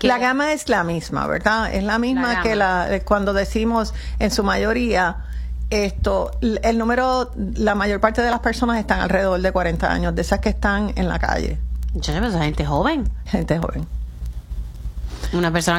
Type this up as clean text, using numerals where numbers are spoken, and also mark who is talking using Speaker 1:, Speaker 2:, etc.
Speaker 1: La gama es la misma, ¿verdad? Es la misma que cuando decimos en su mayoría el número, la mayor parte de las personas están alrededor de 40 años, de esas que están en la calle.
Speaker 2: Muchachos, esa gente joven.
Speaker 1: Gente joven.
Speaker 2: Una persona